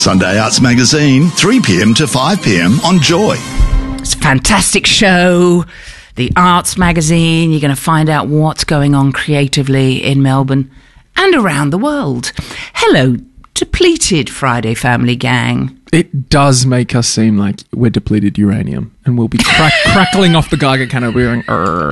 Sunday Arts Magazine, 3 p.m. to 5 p.m. on Joy. It's a fantastic show. The Arts Magazine. You're going to find out what's going on creatively in Melbourne and around the world. Hello, depleted Friday family gang. It does make us seem like we're depleted uranium and we'll be crackling off the Geiger counter wearing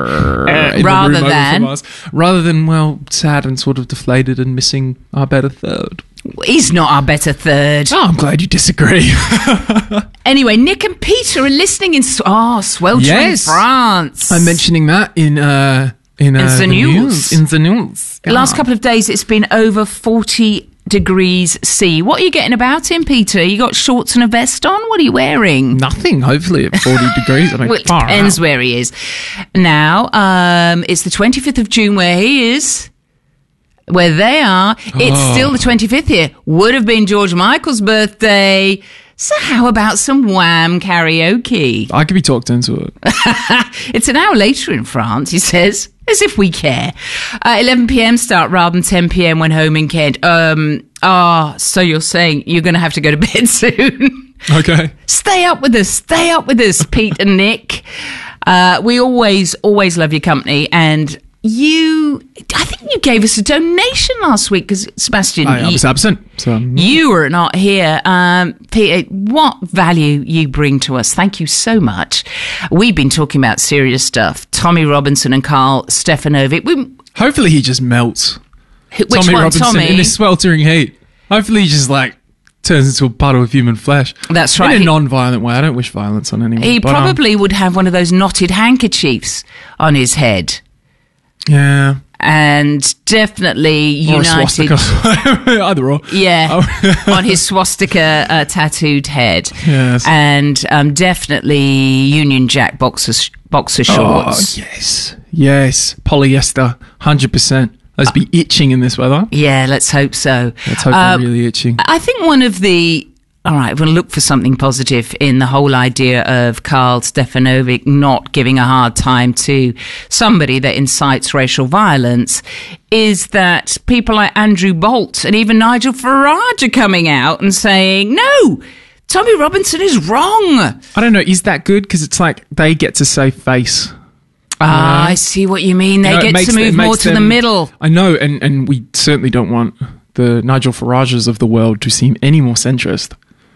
rather than, well, sad and sort of deflated and missing our better third. He's not our better third. Oh, I'm glad you disagree. Anyway, Nick and Peter are listening in sweltering France. I'm mentioning that in the news. In the news. The last couple of days, it's been over 40 degrees C. What are you getting about him, Peter? You got shorts and a vest on? What are you wearing? Nothing, hopefully, at 40 degrees. I mean, well, it depends where he is. Now, it's the 25th of June where he is. Where they are. It's still the 25th here. Would have been George Michael's birthday. So how about some Wham karaoke? I could be talked into it. It's an hour later in France, he says, as if we care. 11 p.m. start rather than 10 p.m. when home in Kent. So you're saying you're going to have to go to bed soon. Okay. Stay up with us, Pete and Nick. We always love your company, and I think you gave us a donation last week because, Sebastian, I was absent. So you were not here. Peter, what value you bring to us. Thank you so much. We've been talking about serious stuff. Tommy Robinson and Carl Stefanovic. Hopefully he just melts. Which Tommy one, Robinson Tommy? in this sweltering heat. Hopefully he just turns into a puddle of human flesh. That's right. In a non-violent way. I don't wish violence on anyone. He probably would have one of those knotted handkerchiefs on his head. Yeah. And definitely United. Either or. Yeah. On his swastika tattooed head. Yes. And definitely Union Jack boxer shorts. Oh, yes. Polyester, 100%. Let's be itching in this weather. Yeah, let's hope so. Let's hope they're really itching. I think one of the... All right, we'll look for something positive in the whole idea of Carl Stefanovic not giving a hard time to somebody that incites racial violence, is that people like Andrew Bolt and even Nigel Farage are coming out and saying, no, Tommy Robinson is wrong. I don't know, is that good? Because it's like they get to save face. I see what you mean. They get to move more to the middle. I know, and we certainly don't want the Nigel Farages of the world to seem any more centrist.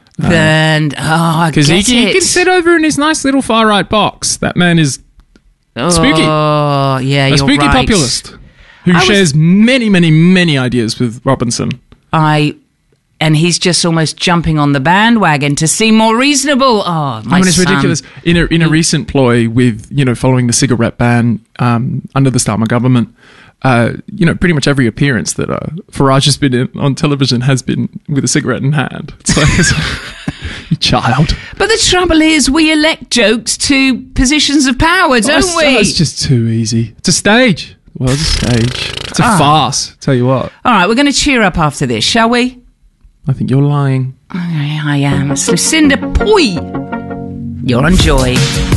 Because he can sit over in his nice little far right box. That man is spooky. Oh, yeah, you're spooky right. populist who shares many, many, many ideas with Robinson. And he's just almost jumping on the bandwagon to seem more reasonable. It's ridiculous. In a recent ploy with following the cigarette ban under the Starmer government. Pretty much every appearance that Farage has been in on television has been with a cigarette in hand. It's like, you child. But the trouble is, we elect jokes to positions of power, don't we? It's just too easy. It's a stage. Well, it's a stage. It's a farce, tell you what. All right, we're going to cheer up after this, shall we? I think you're lying. I am. Lucinda Poi. You're on Joy.